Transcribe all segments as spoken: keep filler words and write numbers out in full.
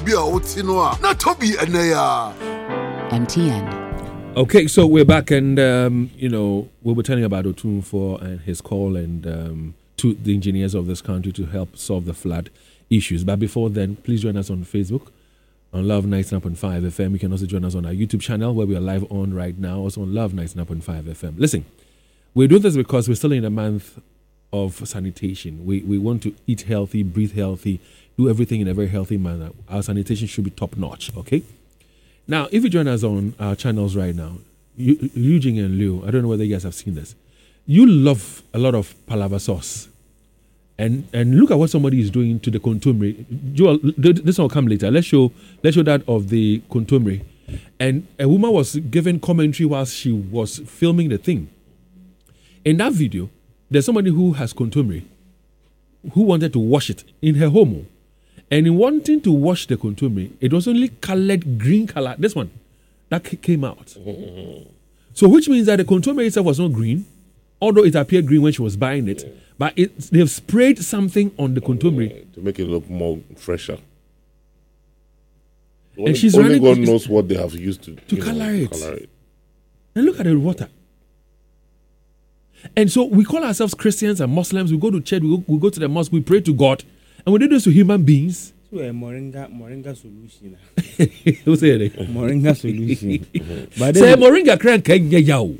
M T N. Okay, so we're back, and um, you know we'll be telling about Otumfuo and his call, and um, to the engineers of this country to help solve the flood issues. But before then, please join us on Facebook on Love ninety-nine point five F M. You can also join us on our YouTube channel where we are live on right now, also on Love ninety-nine point five F M. Listen, we do this because we're still in a month of sanitation. We we want to eat healthy, breathe healthy, do everything in a very healthy manner. Our sanitation should be top notch, okay? Now, if you join us on our channels right now, you, Eugene and Leo, I don't know whether you guys have seen this. You love a lot of palava sauce. And and look at what somebody is doing to the contumely. Joel, this will come later. Let's show let's show that of the contumely. And a woman was giving commentary whilst she was filming the thing. In that video, there's somebody who has contumely who wanted to wash it in her home. And in wanting to wash the contumely, it was only colored green color. This one, that came out. Mm-hmm. So which means that the contumely itself was not green, although it appeared green when she was buying it. Yeah. But it, they've sprayed something on the contumely. Uh, to make it look more fresher. And only, she's only running, God knows what they have used to, to color, know, it. color it. And look at the water. And so we call ourselves Christians and Muslims. We go to church, we go, we go to the mosque, we pray to God. And we do this to human beings. So a moringa, moringa solution. Who say it? Moringa solution. But say moringa crank yao.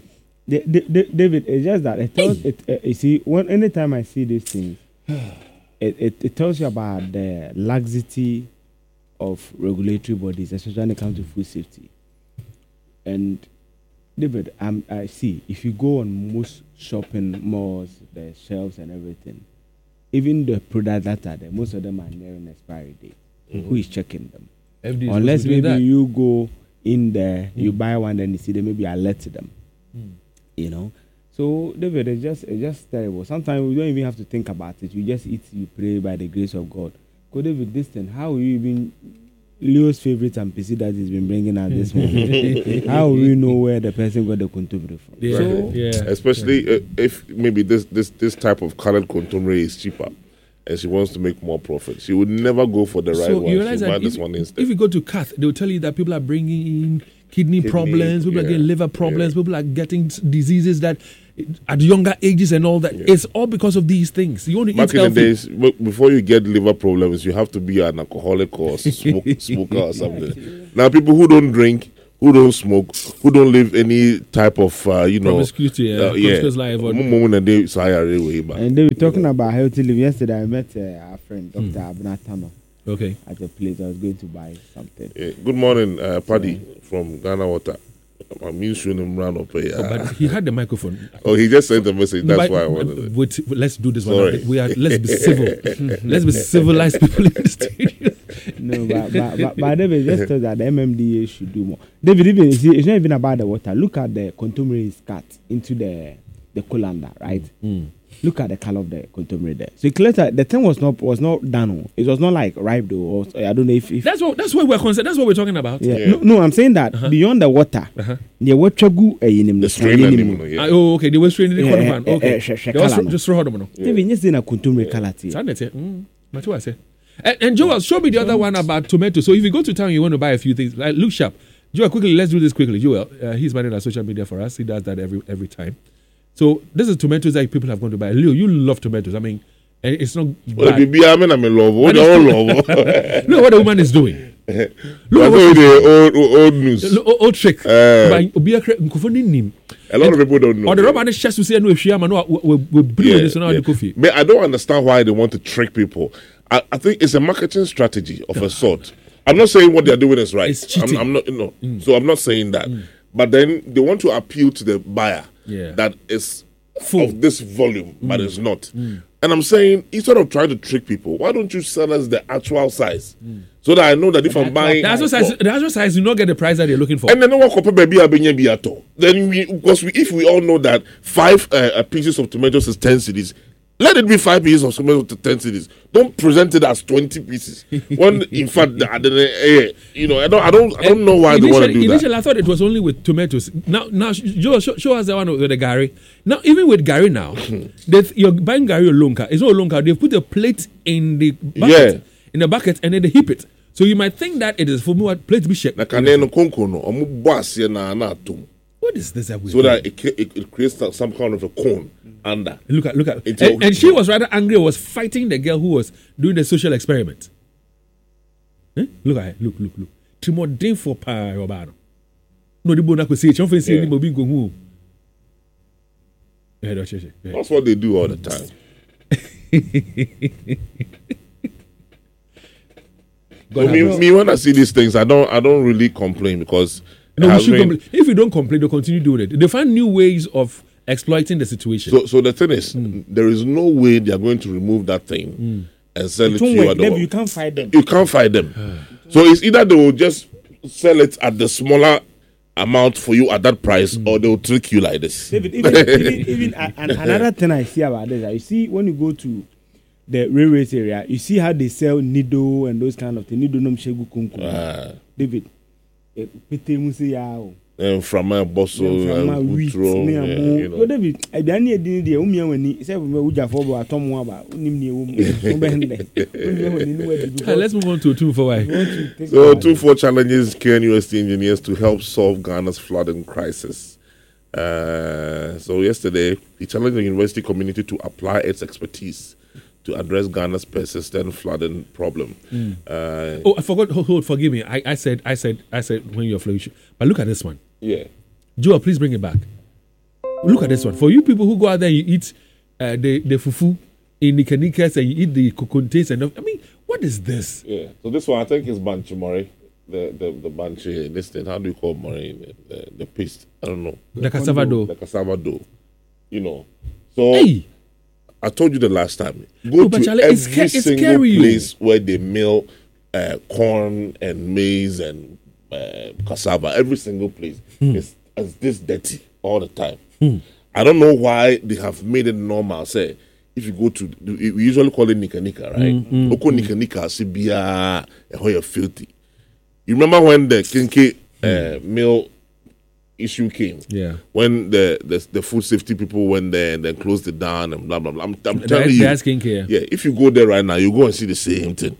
David, it's just that it tells it. Uh, you see, when anytime I see these things, it, it it tells you about the laxity of regulatory bodies, especially when it comes to food safety. And David, um, I see if you go on most shopping malls, the shelves and everything. Even the products that are there, most of them are nearing expiry date. Mm-hmm. Who is checking them? F D A Unless maybe that. You go in there, mm. you buy one, then you see them, maybe alert them. Mm. You know? So, David, it's just, it's just terrible. Sometimes we don't even have to think about it. You just eat, you pray by the grace of God. Go, David, this thing, how will you even... Leo's favorite and P C that he's been bringing out this morning. How will we know where the person got the contumely from? Yeah. So, yeah. Especially yeah. Uh, if maybe this, this this type of colored contumely is cheaper and she wants to make more profit. She would never go for the right so one. You realize She'll that buy if, this one instead. If you go to Cath, they will tell you that people are bringing in kidney, kidney problems, people yeah. are getting liver problems, yeah. people are getting diseases that at younger ages and all that. Yeah. It's all because of these things. You want to Back eat healthy. in the days, before you get liver problems, you have to be an alcoholic or smoke, smoker or something. Now, people who don't drink, who don't smoke, who don't live any type of, uh, you know... Promiscuity, yeah. Uh, yeah. Life or and they were talking about healthy living. Yesterday, I met uh, our friend, Doctor Mm. Abnatano. Okay. At a place I was going to buy something. Yeah. Good morning, uh, Paddy yeah. from Ghana Water. I'm using him round up here. Oh, but he had the microphone. Oh, he just sent a message. That's but, why I wanted it. Wait, let's do this Sorry. one. We are. Let's be civil. Let's be civilized people in the studio. No, but but, but, but David just told that the M M D A should do more. David, even it's not even about the water. Look at the contumely cut into the the colander, right? Mm. Look at the color of the contumely there. So clearly, the thing was not was not done. It was not like ripe though. Or, I don't know if, if that's what that's what we're concerned. That's what we're talking about. Yeah. yeah. No, no, I'm saying that uh-huh. beyond the water, uh-huh. the water go the strain animal. Yeah. Oh, okay. They were straining the corner man. Okay. They also just throw them. Even just in a contumely color. That's what I say. And, and Joel, show me the other one about tomatoes. So if you go to town, you want to buy a few things. Like, look sharp. Joel, quickly, let's do this quickly. Joel, uh, he's managing our social media for us. He does that every every time. So this is tomatoes that people have gone to buy. Leo, you love tomatoes. I mean, and it's not well, bad. I mean, I'm in love. What all love? Look what the woman is doing. Look at what the old, old news. Old, old trick. Uh, a lot of people don't know. Or the rubber chest to say no if we bring this on the coffee. But I don't understand why they want to trick people. I, I think it's a marketing strategy of a sort. I'm not saying what they're doing is right. It's cheating. I'm, I'm not, no. Mm. So I'm not saying that. Mm. But then they want to appeal to the buyer yeah. that is full of this volume, mm. but it's not. Mm. And I'm saying, instead of trying to trick people, why don't you sell us the actual size? Mm. So that I know that if I'm buying... The actual size, the actual size, you not get the price that they're looking for. And then no one compare baby abenye at all. Then we, because we, if we all know that five uh, pieces of tomatoes is ten cedis, let it be five pieces of tomatoes to ten cedis. Don't present it as twenty pieces. When in fact, the, the, the, you know, I don't, I don't, I don't know why initially, they want to do initially, that. I thought it was only with tomatoes. Now, now, Joe, show, show us the one with the Gary. Now, even with Gary now, you're buying Gary or Lonka. It's not Lonka. They put a plate in the bucket, yeah. in the bucket, and then they heap it. So you might think that it is for more plate to be shaken. Na kane no konko no omo bo ase na na atom. What is this that we So that it, it, it creates some kind of a cone under. Look at look at and, and she was rather angry, was fighting the girl who was doing the social experiment. Eh? Look at her, look, look, look. Timodin for pa Robano. No, the bona say, don't face any mobile go home. That's what they do all the time. So me, me, when I see these things, I don't, I don't really complain because no, we should complain. If you don't complain, they'll continue doing it. They find new ways of exploiting the situation. So, so the thing is, mm. there is no way they are going to remove that thing mm. and sell it, it to you. At the you can't fight them. You can't fight them. So it's either they will just sell it at the smaller amount for you at that price, mm. or they will trick you like this. David, even, even, even uh, another thing I see about this, you see when you go to the railways area, you see how they sell nido and those kind of things. Nido nom shegu kunku. Ah. David, pete musi yao. And from my boss, and wheat, you know. David, I don't need the umia when he said, "Uja for a tom waba." Let's move on to two for why. So two four challenges K N U S T engineers to help solve Ghana's flooding crisis. Uh, so yesterday, he challenged the university community to apply its expertise to address Ghana's persistent flooding problem. Mm. Uh, oh, I forgot. Hold, hold, forgive me. I, I said, I said, I said when you're flourishing. But look at this one. Yeah. Joe, please bring it back. Look at this one. For you people who go out there, you eat uh, the the fufu in the kanikas and you eat the kokontes and I mean, what is this? Yeah. So this one I think is banchi mori. The the the banchi. This thing. How do you call mori? The, the, the paste. I don't know. The cassava dough. The cassava dough. You know. So. Hey. I told you the last time. Go no, to Charlie, every it's ca- single scary, place where they mill uh, corn and maize and uh, cassava. Every single place mm. is, is this dirty all the time. Mm. I don't know why they have made it normal. Say, if you go to, we usually call it nika nika, right? Mm, Oko nika nika, sibia, you're filthy. You remember when the Kinky uh, mill issue came? Yeah. When the, the the food safety people went there and then closed it down and blah blah blah. I'm, I'm telling that, you. That's skincare. Yeah. If you go there right now, you go and see the same thing.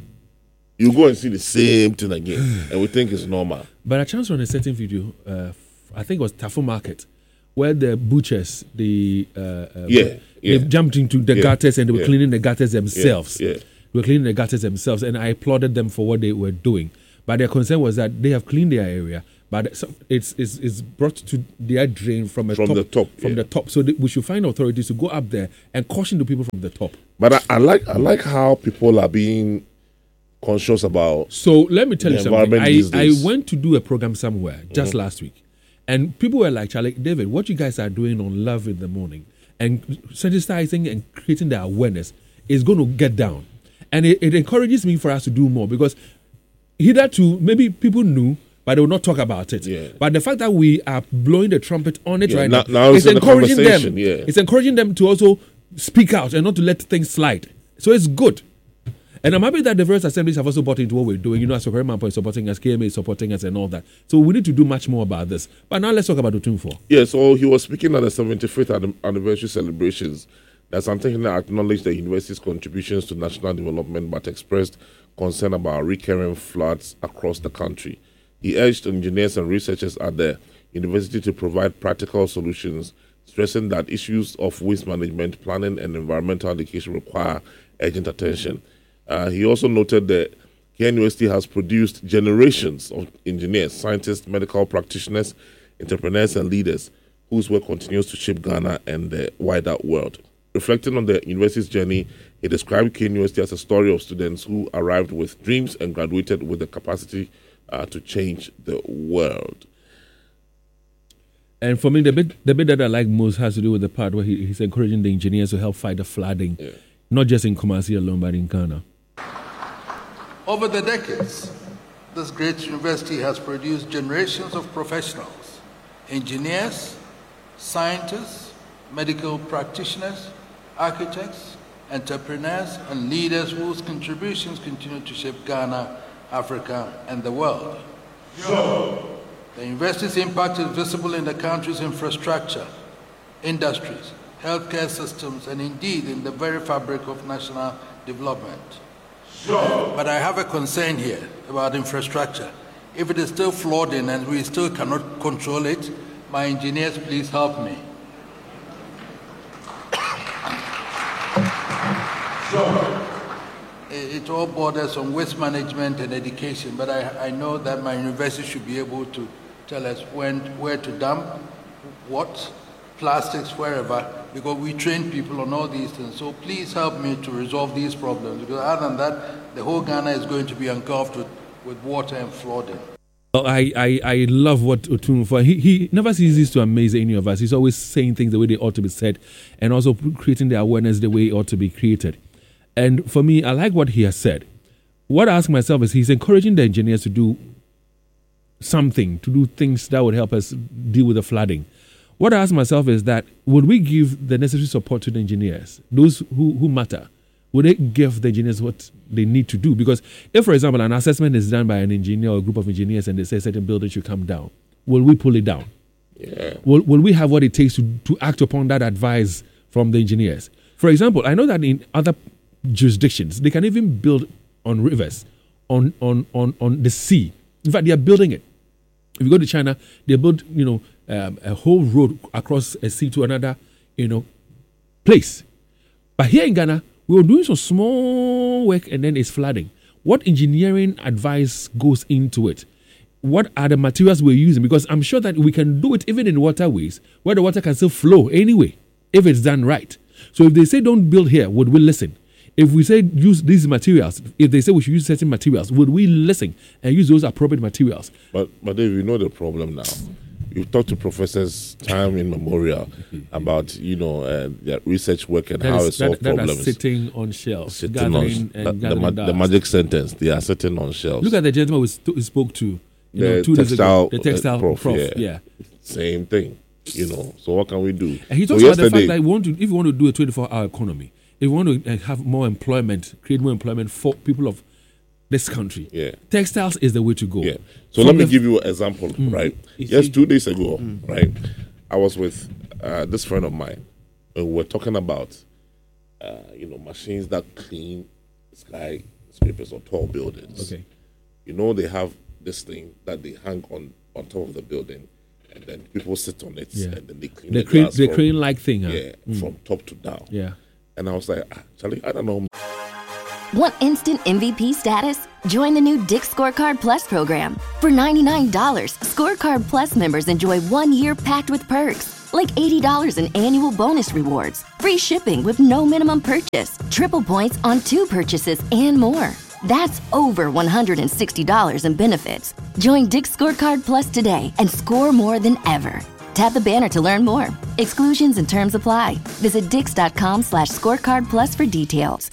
You go and see the same thing again, and we think it's normal. But I chanced on a certain video. Uh, I think it was Tafo Market, where the butchers, the uh, uh, yeah, yeah. they jumped into the yeah. gutters and they were yeah. cleaning the gutters themselves. Yeah. Yeah. They were cleaning the gutters themselves, and I applauded them for what they were doing. But their concern was that they have cleaned their area, but it's it's, it's brought to their drain from a from top, the top, from yeah. the top. So we should find authorities to go up there and caution the people from the top. But I, I like I like how people are being conscious about. So let me tell you something. I, I days. went to do a program somewhere just mm-hmm. last week, and people were like, "Charlie, David, what you guys are doing on Love in the Morning and sensitizing and creating the awareness is going to get down," and it, it encourages me for us to do more because hitherto maybe people knew, but they will not talk about it. Yeah. But the fact that we are blowing the trumpet on it yeah, right now, now, now it's, it's encouraging the them. Yeah. It's encouraging them to also speak out and not to let things slide. So it's good. And I'm happy that the various assemblies have also bought into what we're doing. You know, as Sokorema is supporting us, K M A is supporting us and all that. So we need to do much more about this. But now let's talk about the Otumfuo four. Yeah, so he was speaking at the seventy-fifth anniversary celebrations. That's something that acknowledged the university's contributions to national development but expressed concern about recurring floods across the country. He urged engineers and researchers at the university to provide practical solutions, stressing that issues of waste management, planning, and environmental education require urgent attention. Uh, he also noted that K N U S T has produced generations of engineers, scientists, medical practitioners, entrepreneurs, and leaders whose work continues to shape Ghana and the wider world. Reflecting on the university's journey, he described K N U S T as a story of students who arrived with dreams and graduated with the capacity uh, to change the world. And for me, the bit the bit that I like most has to do with the part where he, he's encouraging the engineers to help fight the flooding, yeah. not just in Kumasi alone, but in Ghana. Over the decades, this great university has produced generations of professionals, engineers, scientists, medical practitioners, architects, entrepreneurs, and leaders whose contributions continue to shape Ghana, Africa, and the world. Yo. The university's impact is visible in the country's infrastructure, industries, healthcare systems, and indeed in the very fabric of national development. Sure. But I have a concern here about infrastructure. If it is still flooding and we still cannot control it, my engineers, please help me. Sure. It, it all borders on waste management and education, but I, I know that my university should be able to tell us when, where to dump, what, plastics, wherever, because we train people on all these things. So please help me to resolve these problems, because other than that, the whole Ghana is going to be engulfed with, with water and flooding. Well, I, I, I love what Otumfuo, he, he never ceases to amaze any of us. He's always saying things the way they ought to be said and also creating the awareness the way it ought to be created. And for me, I like what he has said. What I ask myself is he's encouraging the engineers to do something, to do things that would help us deal with the flooding. What I ask myself is that would we give the necessary support to the engineers, those who, who matter? Would they give the engineers what they need to do? Because if, for example, an assessment is done by an engineer or a group of engineers and they say a certain building should come down, will we pull it down? Yeah. Will, will we have what it takes to, to act upon that advice from the engineers? For example, I know that in other jurisdictions, they can even build on rivers, on, on, on, on the sea. In fact, they are building it. If you go to China, they build, you know, um, a whole road across a sea to another, you know, place. But here in Ghana, we were doing some small work and then it's flooding. What engineering advice goes into it? What are the materials we're using? Because I'm sure that we can do it even in waterways where the water can still flow anyway, if it's done right. So if they say don't build here, would we listen? If we say use these materials, if they say we should use certain materials, would we listen and use those appropriate materials? But, but Dave, you know the problem now. You've talked to professors time in memorial about, you know, uh, their research work and that how is, it solves that, that problems. Are sitting on shelves, Sitting gathering on, and the, gathering the, dust. the magic sentence, they are sitting on shelves. Look at the gentleman we, st- we spoke to, you the know, two days ago. textile, The textile uh, prof, prof, yeah. yeah. Same thing, you know. So what can we do? And he so talks about the fact yesterday- that we want to, if you want to do a twenty-four hour economy, if you want to uh, have more employment, create more employment for people of this country, Yeah. textiles is the way to go. Yeah. So From let me the- give you an example, Mm. right? You Yes, see- two days ago, right, I was with uh, this friend of mine, and we were talking about, uh, you know, machines that clean skyscrapers or tall buildings. Okay. You know, they have this thing that they hang on, on top of the building, and then people sit on it, Yeah. and then they clean The the, crane, glass the from, crane like thing. Huh? yeah, from top to down. Yeah. And I was like, ah, Charlie, I don't know. Want instant M V P status? Join the new Dick's Scorecard Plus program. For ninety-nine dollars, Scorecard Plus members enjoy one year packed with perks, like eighty dollars in annual bonus rewards, free shipping with no minimum purchase, triple points on two purchases, and more. That's over one hundred sixty dollars in benefits. Join Dick's Scorecard Plus today and score more than ever. Tap the banner to learn more. Exclusions and terms apply. Visit dix.com slash scorecard plus for details.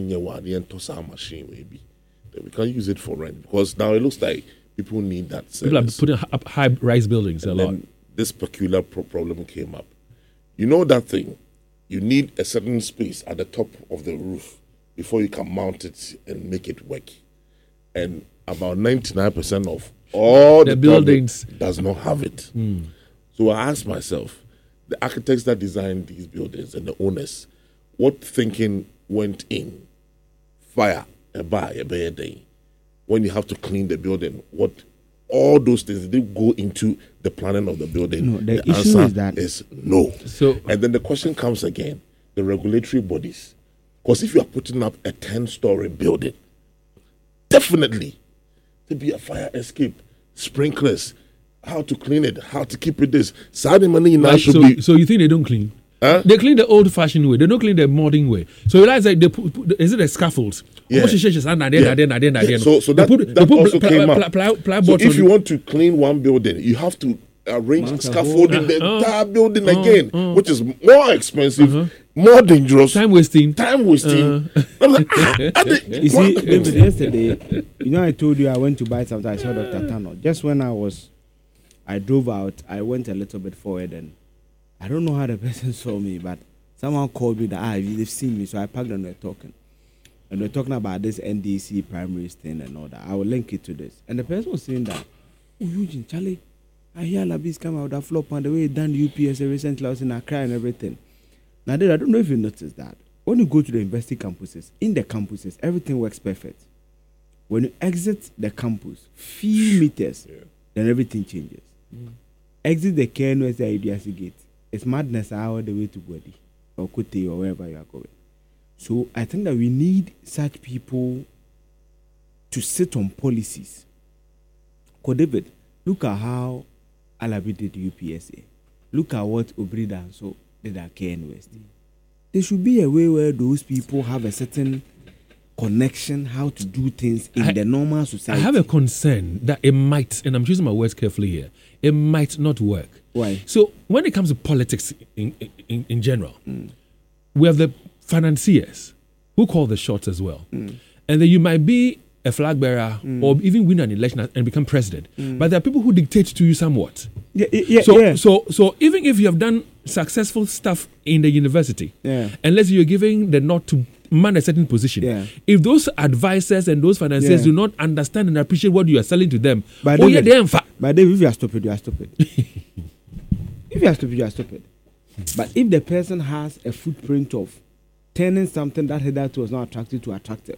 Machine maybe then we can use it for rent because now it looks like people need that service. People are putting up high rise buildings a And lot. then this peculiar pro- problem came up. You know that thing? You need a certain space at the top of the roof before you can mount it and make it work. And about ninety-nine percent of all The the, buildings- buildings does not have it. So I asked myself, the architects that designed these buildings and the owners, what thinking went in? Fire, a bar, a bad day. When you have to clean the building, what all those things they go into the planning of the building. No, the issue answer is that- is no. So- and then the question comes again: the regulatory bodies. Because if you are putting up a ten-story building, definitely to be a fire escape, sprinklers, how to clean it, how to keep it this. Saudi money now Like, should so, be. so you think they don't clean? Huh? They clean the old-fashioned way. They don't clean the modern way. So you realize that they put, put is it the scaffolds? Yeah. What she says, and then, Yeah. and then, and then, and Yeah, then. So, so They that, put- that they put also ply- came ply- up. ply- ply- So boards if on you the- want to clean one building, you have to arrange Mount a scaffolding whole- the uh, entire building uh, again, uh. which is more expensive, Uh-huh. more dangerous, time wasting. time wasting. Uh. I'm like, ah, I did- You see, what? David, yesterday, you know, I told you I went to buy something. I saw Doctor Tano. Just when I was, I drove out, I went a little bit forward and I don't know how the person saw me, but someone called me that, ah, they've seen me. So I parked and we're talking. And we're talking about this N D C primaries thing and all that. I will link it to this. And the person was saying that, oh, Eugene, Charlie, I hear Labis come out that flop on the way he done U P S recently. I was in Accra and everything. Now, David, I don't know if you noticed that. when you go to the university campuses, in the campuses, everything works perfect. When you exit the campus, few meters, yeah. then everything changes. Mm. Exit the K N U S I D S gate. It's madness all the way to Gwadi or Kote or wherever you are going. So I think that we need such people to sit on policies. Because David, look at how Alabi did U P S A. Look at what Obrida and so did at K N U S T. There should be a way where those people have a certain connection, how to do things in I, the normal society. I have a concern that it might, and I'm choosing my words carefully here, it might not work. Why? So when it comes to politics in, in, in general, mm. we have the financiers who call the shots as well. Mm. And then you might be a flag bearer mm. or even win an election and become president. Mm. But there are people who dictate to you somewhat. Yeah, yeah, so, yeah. so, so even if you have done successful stuff in the university, yeah. unless you're giving the nod to man a certain position, yeah. if those advisors and those financiers yeah. do not understand and appreciate what you are selling to them, but oh David, yeah, they're in fact. But David, if you are stupid, you are stupid. If you are stupid, you are stupid. But if the person has a footprint of turning something that hitherto was not attractive to attractive,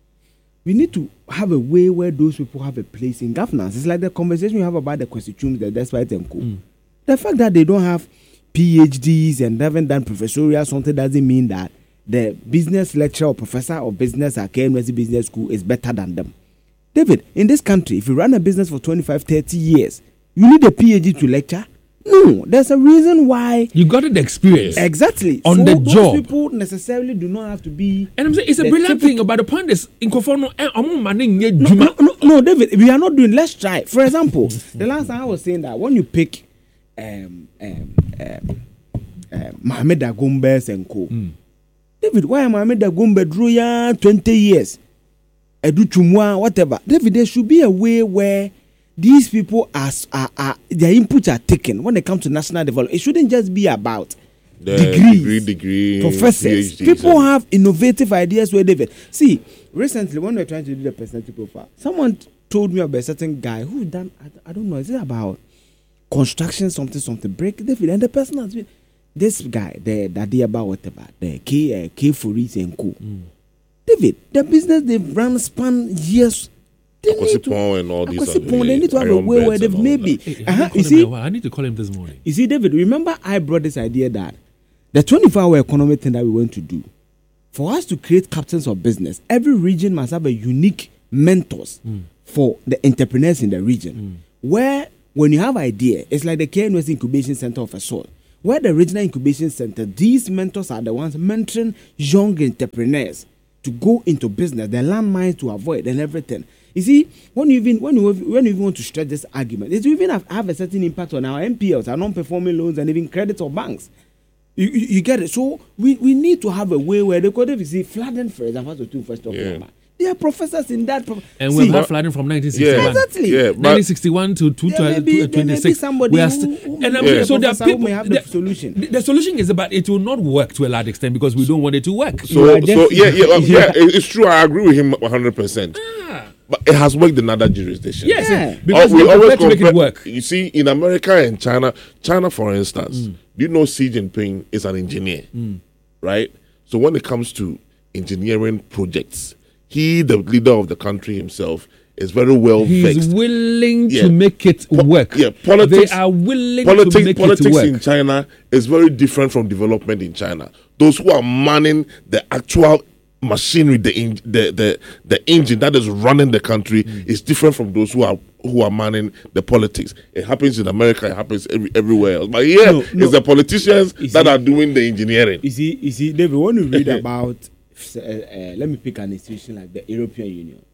we need to have a way where those people have a place in governance. It's like the conversation we have about the constitutions, the despite and co. Mm. The fact that they don't have P H Ds and haven't done professorial something doesn't mean that the business lecturer or professor of business at K N U S Business School is better than them. David, in this country, if you run a business for twenty-five, thirty years, you need a P H D to lecture? No, there's a reason why. You got the experience. Exactly. On so the those job. People necessarily do not have to be. And I'm saying it's a brilliant thing, but the point is, in Kofono, no, no, no, no, David, we are not doing. Let's try. For example, the last time I was saying that when you pick um, um, um, um, Mohamed Agumbes and co. Mm. David, why Mohamed Agumbe drew ya twenty years? Edu Chumwa, whatever. David, there should be a way where these people are, are, are their inputs are taken when it comes to national development. It shouldn't just be about the degrees, degree, degree, professors. PhDs, people have innovative ideas where David. See, recently when we were trying to do the personality profile, someone told me about a certain guy who done, I, I don't know, is it about construction, something, something, break David, and the person has been, this guy, the Daddy about whatever, the K, uh, K for and co. Mm. David, the business they've run span years. They need to, and all these other, they need to have a way where they've maybe. Hey, uh-huh, you see, I need to call him this morning. You see, David, remember I brought this idea that the twenty-four hour economy thing that we want to do, for us to create captains of business, every region must have a unique mentors mm. for the entrepreneurs in the region. Mm. Where when you have idea, it's like the K N U S Incubation Center of a sort. Where the regional incubation center, these mentors are the ones mentoring young entrepreneurs to go into business, the landmines to avoid and everything. You see, when you even when you when you even want to stretch this argument, it will even have, have a certain impact on our N P Ls, our non-performing loans, and even credits or banks. You, you, you get it. So we, we need to have a way where they could, if you see flooding, for example, to two first talking yeah. about. There are professors in that. Prof- and we've had flooding from nineteen sixty-one. Yeah, exactly. Yeah, nineteen sixty-one to two thousand twenty-six. Somebody we are who, st- who, and who, yeah. So there are people. may have the, the solution. The, the solution is about it will not work to a large extent because we don't want it to work. So, so yeah, yeah, um, yeah, it's true. I agree with him one hundred percent. Ah. But it has worked in other jurisdictions. Yes, yeah. because we we always to make it work. You see, in America and China, China, for instance, mm. you know Xi Jinping is an engineer, mm. right? So when it comes to engineering projects, he, the leader of the country himself, is very well He's vexed. He's willing yeah. to make it po- work. Yeah, politics. They are willing politics, to make politics it work. in China is very different from development in China. Those who are manning the actual machinery, the in, the, the the engine that is running the country mm. is different from those who are who are manning the politics. It happens in America, it happens every, everywhere else. But here, no, no. it's the politicians you that see, are doing the engineering. You see, you see, David, when you read about, uh, uh, let me pick an institution like the European Union,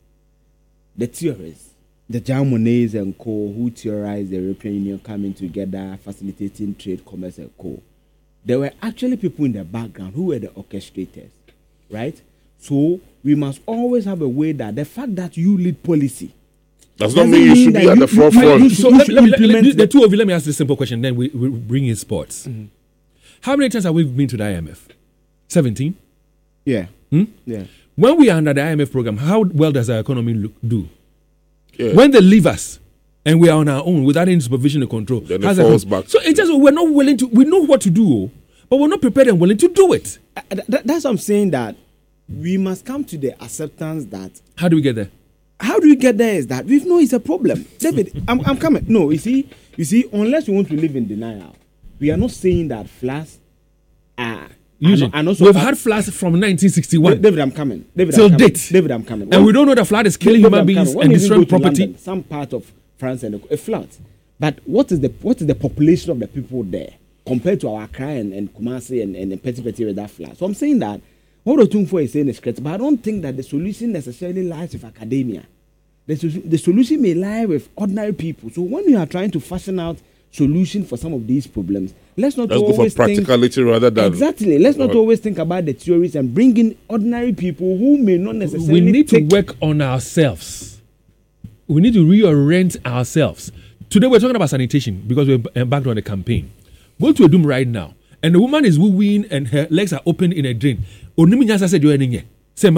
the theorists, the Jean Monnet and co, who theorized the European Union coming together, facilitating trade, commerce and co. There were actually people in the background who were the orchestrators, right? So we must always have a way that the fact that you lead policy does not mean you should be at the forefront. So let, let, let, let, the two of you, let me ask this simple question. Then we, we bring in sports. Mm-hmm. How many times have we been to the I M F? Seventeen. Yeah. Hmm? Yeah. When we are under the I M F program, how well does our economy look, do? Yeah. When they leave us and we are on our own without any supervision and control, then it falls back. So it's just we're not willing to. We know what to do, but we're not prepared and willing to do it. th- that's what I'm saying, that we must come to the acceptance that. How do we get there? How do we get there is that we know it's a problem. David, I'm, I'm coming. No, you see, you see, unless we want to live in denial, we are not saying that floods are. Eugene, and also, we've uh, had floods from nineteen sixty-one. David, I'm coming. David, Till I'm coming. date. David, I'm coming. And we don't know the flood is killing David, human I'm beings coming. and When you destroying go to property. London, some part of France and a, a flood. But what is the what is the population of the people there compared to our Accra and, and Kumasi and, and, and Petty Petty with that flood? So I'm saying that what the Tunfo is saying is correct, but I don't think that the solution necessarily lies with academia. The, the solution may lie with ordinary people. So when you are trying to fashion out solution for some of these problems, let's not Let's go always for practicality think, rather than exactly. Let's not always think about the theories and bring in ordinary people who may not necessarily. We need to take work on ourselves. We need to reorient ourselves. Today we're talking about sanitation because we're embarked on a campaign. Go to a doom right now, and the woman is wooing and her legs are open in a drain. Said you say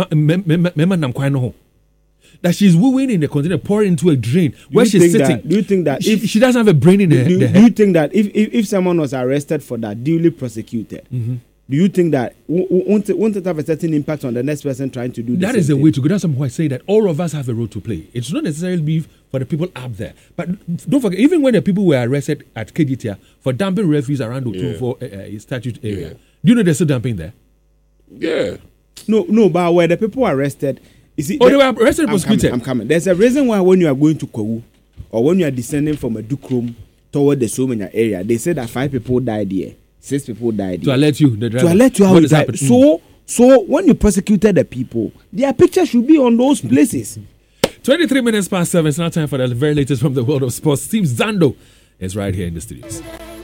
that she's wooing in the container, pouring into a drain where she's sitting. That, do you think that she, if she doesn't have a brain in her, do, the do head? you think that if, if, if someone was arrested for that, duly prosecuted, Mm-hmm. do you think that w- w- won't, it, won't it have a certain impact on the next person trying to do the That same is the thing? way to go. That's why I say that all of us have a role to play. It's not necessarily be for the people up there. But don't forget, even when the people were arrested at K G T A for dumping refuse around the Yeah. Otumfo uh, uh, statute area, Yeah. do you know they're still dumping there? yeah. No, no, but where the people arrested, you see, Oh, the- they were arrested and I'm prosecuted. coming, I'm coming. There's a reason why when you are going to Kwawu or when you are descending from a Dukrom toward the Somenya area, they say that five people died here, six people died To here. alert you, the driver. To alert you how What it is died. happening. So, so when you prosecuted the people, their picture should be on those places. twenty-three minutes past seven. It's now time for the very latest from the world of sports. Steve Zando is right here in the studios.